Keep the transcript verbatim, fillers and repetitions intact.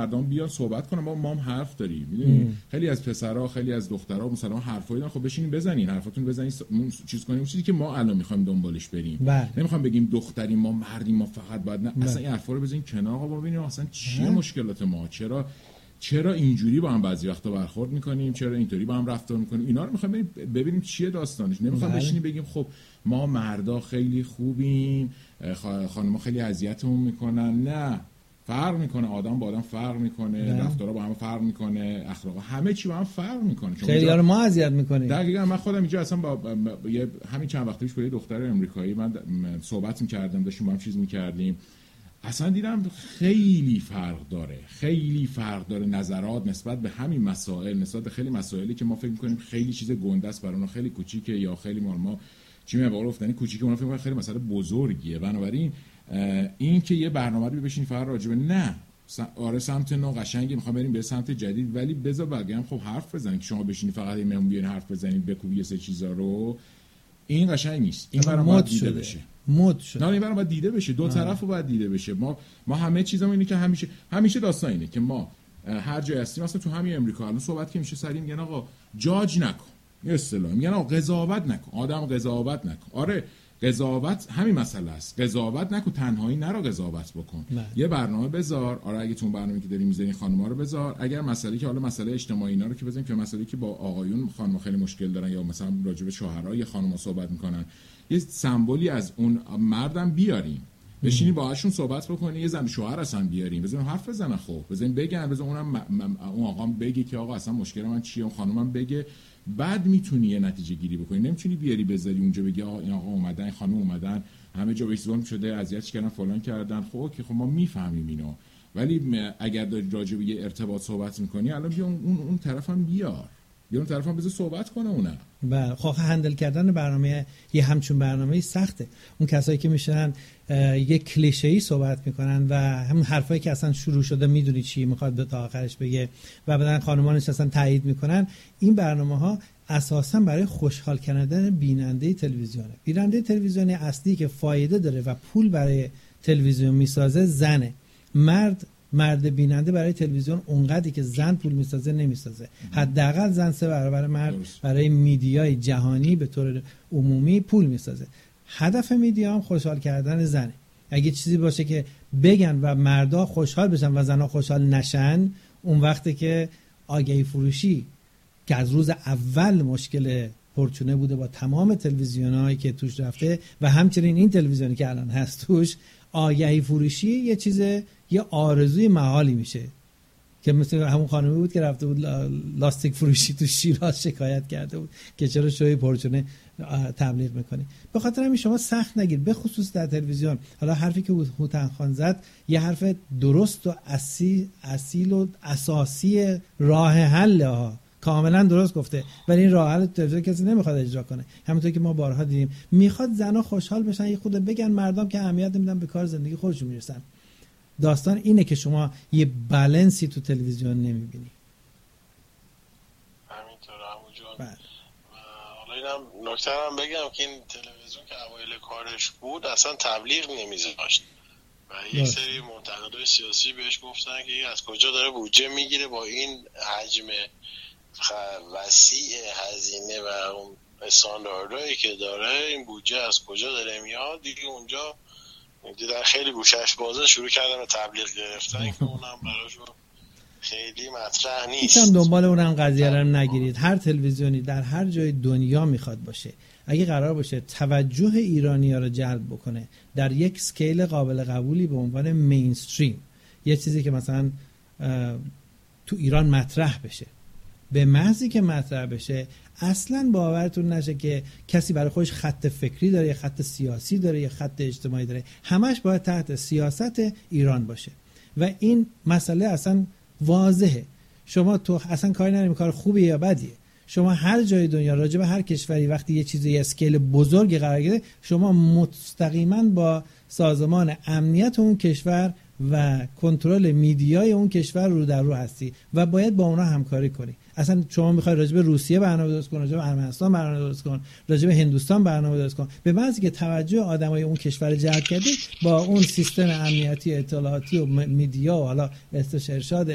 مردم بیان صحبت کنن، ما ما هم حرف داریم. میدونی خیلی از پسرها خیلی از دخترها مثلا حرفایی دارن، خب بشینین بزنین حرفاتون بزنین چیز کنیم، چیزی که ما الان میخوایم دنبالش بریم. نمیخوام بگیم دختریم ما مردیم ما فقط باید نه بله. اصلا این حرفا رو بزنین کنار آقا، ببینیم اصلا چیه مشکلات ما، چرا چرا اینجوری با هم بعضی وقتا برخورد میکنیم، چرا اینطوری با هم رفتار میکنیم، اینا رو میخوایم ببینیم چیه داستانش. نمیخوام بشینیم بگیم خب ما مردا خیلی خوبیم، خانم‌ها خیلی اذیتمون میکنن. نه، فرق میکنه، آدم با آدم فرق میکنه، رفتارا با هم فرق میکنه، اخلاق همه چی با هم فرق میکنه. خیلی ها رو ما اذیت میکنیم. دقیقاً من خودم اینجا اصلا با, با, با یه همین چند وقت پیش با یه دختر امریکایی من صحبت میکردم، داشتیم با هم چیز میکردیم، اصلا دیدم خیلی فرق داره، خیلی فرق داره نظرات نسبت به همین مسائل، نسبت به خیلی مسائلی که ما فکر میکنیم خیلی چیز گنده است برای اونها، خیلی کوچیکه یا خیلی مال ما چی میگه واقعا گفتنی کوچیکه، اونها فکر میکنن خیلی مسئله بزرگیه. بنابراین این که یه برنامه رو بشین فقط راجبه نه آره سمت نو قشنگه میخوام بریم به سمت جدید، ولی بذار بقیه هم خب حرف بزنن، که شما بشینی فقط این مهمون بیان حرف بزنید بکوبی سه چیزا رو، این قشنگ نیست. این برنامه دیده بشه، مد شد. نه این برنامه باید دیده بشه، دو طرفو باید دیده بشه. ما ما همه چیزمون اینه که همیشه همیشه داستان اینه که ما هر جای هستیم، مثلا تو همین امریکا الان صحبت که میشه سری میگن آقا جاج نکن، یه اصطلاح میگن آقا قضاوت نکن، آدم قضاوت نکن. آره قضاوت همین مسئله است، قضاوت نکن، تنهایی نرو قضاوت بکن. نه. یه برنامه بذار، آره اگه تو برنامه‌ای که داری میذاری خانم‌ها رو بذار، اگر مسئله که حالا مسئله اجتماعی اینا رو که بزنیم، که مسئله که با آقایون خانم‌ها خیلی مشکل دارن یا مثلا راجع به شوهرای خانم‌ها صحبت میکنن، یه سمبولی از اون مردم بیاریم بشینی باهاشون صحبت بکنی، یه زن شوهر اصلا بیاریم بزنیم حرف بزنن، خب بزنیم بگن، بزن اونم م... م... اون آقام بگه که آقا اصلا مشکل من چیه، اون خانومم بگه، بعد میتونی یه نتیجه گیری بکنی. نمیتونی بیاری بذاری اونجا بگی آقا این آقا اومدن این خانم اومدن همه جا بهشون شده اذیتش کردن فلان کردن، خب اوکی خب ما میفهمیم اینو، ولی اگر داری راجع به یه ارتباط صحبت میکنی الان بیا اون اون طرفم بیار، بیا اون طرفم بذار صحبت کنه اونم. بله خب هندل کردن برنامه یه همچون برنامه‌ای سخته. اون کسایی که میشن یه کلیشه‌ای صحبت میکنن و همون حرفایی که اصلا شروع شده میدونی چی میخواد تا آخرش بگه و بعدن خانمانش اصلا تایید میکنن، این برنامه‌ها اساسا برای خوشحال کردن بیننده تلویزیونه. بیننده تلویزیونی اصلی که فایده داره و پول برای تلویزیون میسازه زنه. مرد مرد بیننده برای تلویزیون اونقدری که زن پول میسازه نمیسازه. حداقل زن سه برابر مرد برای میدیای جهانی به طور عمومی پول میسازه. هدف میدیا هم خوشحال کردن زنه. اگه چیزی باشه که بگن و مردا خوشحال بشن و زنها خوشحال نشن، اون وقته که آگهی فروشی که از روز اول مشکل پرچونه بوده با تمام تلویزیونایی که توش رفته و همچنین این تلویزیونی که الان هست توش، آگهی فروشی یه چیز یه آرزوی محالی میشه که مثل همون خانمی بود که رفته بود لاستیک فروشی تو شیراز شکایت کرده بود که چرا شوی پرچونه تبلیغ میکنی. به خاطر همین شما سخت نگیر، به خصوص در تلویزیون. حالا حرفی که هوتن خان زد یه حرف درست و اصیل اصیل و اساسی راه حل ها، کاملا درست گفته، ولی این راه حل تلویزیون کسی نمیخواد اجرا کنه. همونطور که ما بارها دیدیم میخواد زنا خوشحال بشن، یه خود بگن مردم که اهمیت نمیدن به کار زندگی خودشون میرسن. داستان اینه که شما یه بالانسی تو تلویزیون نمیبینی. همینطوره همونجور. حالا اینم نکته هم بگم که این تلویزیون که اوایل کارش بود اصلا تبلیغ نمیذاشت و یک سری منتقدای سیاسی بهش گفتن که از کجا داره بودجه میگیره با این حجم وسیع هزینه و اون استانداردهایی که داره، این بودجه از کجا داره میاد. دیگه اونجا دیدن خیلی گوشش بازه شروع کردن به تبلیغ گرفتن که اونم براشون خیلی مطرح نیست. هیچ هم دنبال اونم قضیه رو نگیرید. هر تلویزیونی در هر جای دنیا میخواد باشه، اگه قرار باشه توجه ایرانی‌ها رو جلب بکنه در یک اسکیل قابل قبولی به عنوان مینستریم، یه چیزی که مثلا تو ایران مطرح بشه، به محضی که مطرح بشه اصلا باورتون نشه که کسی برای خودش خط فکری داره یا خط سیاسی داره یا خط اجتماعی داره، همش باید تحت سیاست ایران باشه و این مسئله اصلا واضحه. شما تو اصلا کاری نداریم کار خوبیه یا بدیه، شما هر جای دنیا راجع به هر کشوری وقتی یه چیزی اسکیل بزرگی قرار گرفته، شما مستقیما با سازمان امنیت اون کشور و کنترل میدیای اون کشور رو در رو هستی و باید با اونا همکاری کنی. اصلا شما میخوای راجع به روسیه برنامه درست کن، راجع به ارمنستان برنامه درست کن، راجع به هندوستان برنامه درست کن، به محضی که توجه آدمای اون کشور جلب کردی با اون سیستم امنیتی اطلاعاتی و میدیا و حالا ارشاد